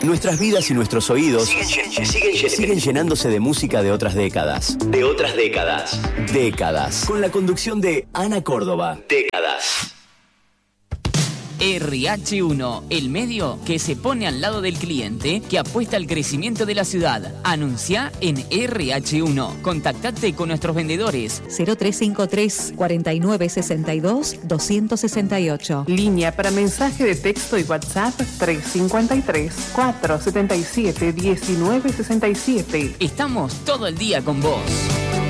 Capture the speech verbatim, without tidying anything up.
Nuestras vidas y nuestros oídos siguen, siguen, siguen llenándose de música de otras décadas. De otras décadas. Décadas. Con la conducción de Ana Córdoba. Décadas. R H uno, el medio que se pone al lado del cliente, que apuesta al crecimiento de la ciudad. Anuncia en R H uno. Contactate con nuestros vendedores. cero tres cinco tres, cuarenta y nueve sesenta y dos, doscientos sesenta y ocho. Línea para mensaje de texto y WhatsApp tres cinco tres, cuatro siete siete, uno nueve seis siete. Estamos todo el día con vos.